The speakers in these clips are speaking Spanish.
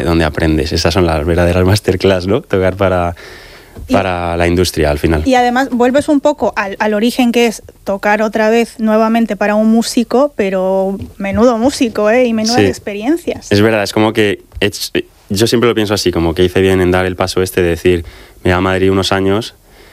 donde aprendes. Esas son las verdaderas masterclass, ¿no? Tocar para la industria al final. Y además vuelves un poco al origen, que es tocar otra vez nuevamente para un músico, pero menudo músico, y menudas experiencias. Es verdad, es como que yo siempre lo pienso así, como que hice bien en dar el paso de decir, me voy a Madrid unos años,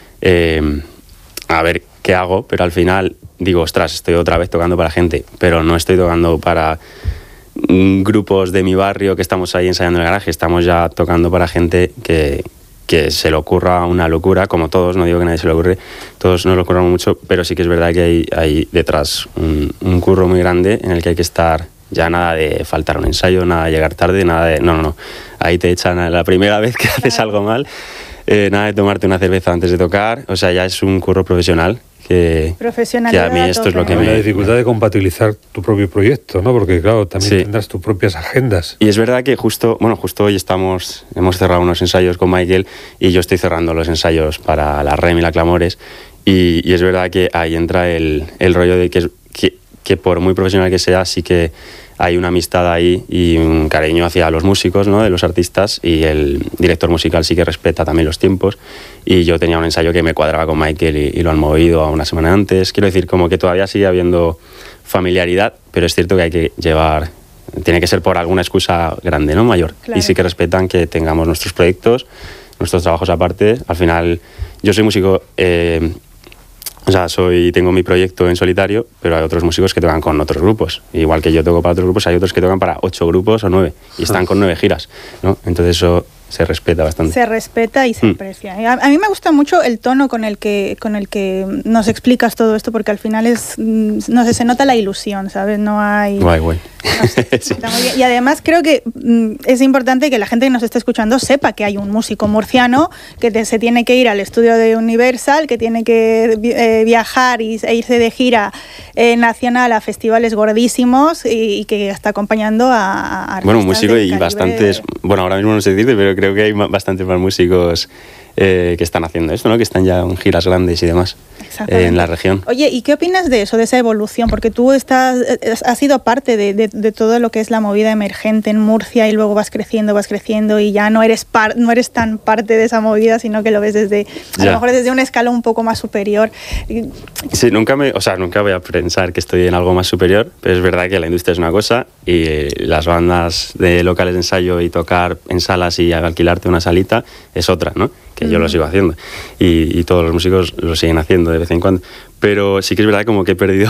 a ver qué hago, pero al final digo, ostras, estoy otra vez tocando para gente, pero no estoy tocando para grupos de mi barrio que estamos ahí ensayando en el garaje, estamos ya tocando para gente que se le ocurra una locura, como todos, no digo que nadie se le ocurre, todos nos lo ocurramos mucho, pero sí que es verdad que hay detrás un curro muy grande en el que hay que estar, ya nada de faltar un ensayo, nada de llegar tarde, nada de... No, ahí te echan la primera vez que haces algo mal, nada de tomarte una cerveza antes de tocar, o sea, ya es un curro profesional. Que a mí esto es lo que La dificultad de compatibilizar tu propio proyecto, ¿no? Porque claro, también tendrás tus propias agendas. Y es verdad que justo hoy hemos cerrado unos ensayos con Michael y yo estoy cerrando los ensayos para la REM y la Clamores y es verdad que ahí entra el rollo de que por muy profesional que sea, sí que hay una amistad ahí y un cariño hacia los músicos, ¿no? De los artistas, y el director musical sí que respeta también los tiempos, y yo tenía un ensayo que me cuadraba con Michael y lo han movido a una semana antes. Quiero decir, como que todavía sigue habiendo familiaridad, pero es cierto que hay que llevar, tiene que ser por alguna excusa grande, ¿no? Mayor. Claro. Y sí que respetan que tengamos nuestros proyectos, nuestros trabajos aparte. Al final, yo soy músico... O sea, tengo mi proyecto en solitario, pero hay otros músicos que tocan con otros grupos. Igual que yo toco para otros grupos, hay otros que tocan para 8 grupos o 9 y están con 9 giras, ¿no? Entonces eso se respeta bastante. Se respeta y se aprecia. A mí me gusta mucho el tono con el que nos explicas todo esto, porque al final no sé, se nota la ilusión, ¿sabes? No hay... Guay. No sé, sí. Y además creo que es importante que la gente que nos esté escuchando sepa que hay un músico murciano que se tiene que ir al estudio de Universal, que tiene que viajar e irse de gira nacional a festivales gordísimos y que está acompañando a artistas. Bueno, músico y bastantes... Bueno, ahora mismo no sé decirte, pero creo que hay bastantes más músicos que están haciendo esto, ¿no? Que están ya en giras grandes y demás en la región. Oye, ¿y qué opinas de eso, de esa evolución? Porque tú has sido parte de todo lo que es la movida emergente en Murcia, y luego vas creciendo y ya no eres tan parte de esa movida, sino que lo ves a lo mejor desde un escalón un poco más superior. Sí, nunca voy a pensar que estoy en algo más superior, pero es verdad que la industria es una cosa y las bandas de locales de ensayo y tocar en salas y alquilarte una salita es otra, ¿no? Que yo lo sigo haciendo y todos los músicos lo siguen haciendo de vez en cuando, pero sí que es verdad como que he perdido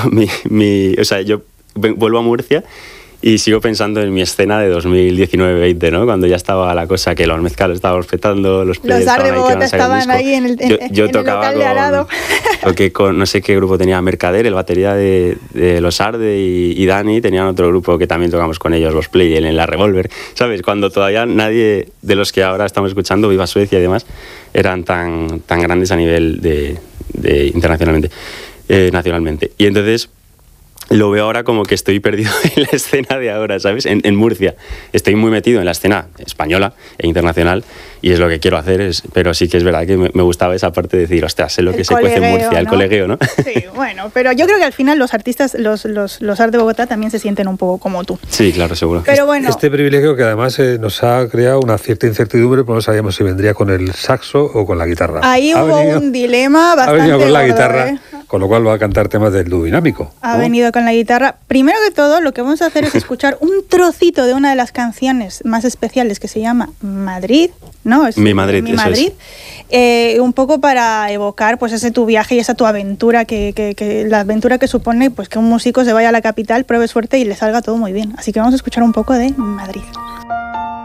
o sea, yo vuelvo a Murcia y sigo pensando en mi escena de 2019-20, ¿no? Cuando ya estaba la cosa que los mezcalos estábamos petando, los Art de Bogotá estaban ahí en el local de Arado. Con no sé qué grupo tenía, Mercader, el batería de los Arde y Dani, tenían otro grupo que también tocamos con ellos, los Play, en la Revolver, ¿sabes? Cuando todavía nadie de los que ahora estamos escuchando, Viva Suecia y demás, eran tan grandes a nivel de internacionalmente, nacionalmente. Y entonces... lo veo ahora como que estoy perdido en la escena de ahora, ¿sabes? En Murcia. Estoy muy metido en la escena española e internacional y es lo que quiero hacer, pero sí que es verdad que me gustaba esa parte de decir, ostras, sé lo que se cuece en Murcia, ¿no? El colegueo, ¿no? Sí, bueno, pero yo creo que al final los artistas, los Art de Bogotá también se sienten un poco como tú. Sí, claro, seguro. Pero bueno... Este privilegio que además nos ha creado una cierta incertidumbre, porque no sabíamos si vendría con el saxo o con la guitarra. Ahí hubo un dilema bastante... Ha venido con la gordo, guitarra, con lo cual va a cantar temas del dúo dinámico. Ha venido con la guitarra. Primero que todo, lo que vamos a hacer es escuchar un trocito de una de las canciones más especiales que se llama Madrid, ¿no? Mi Madrid. Un poco para evocar pues ese tu viaje y esa tu aventura, la aventura que supone pues que un músico se vaya a la capital, pruebe suerte y le salga todo muy bien. Así que vamos a escuchar un poco de Madrid.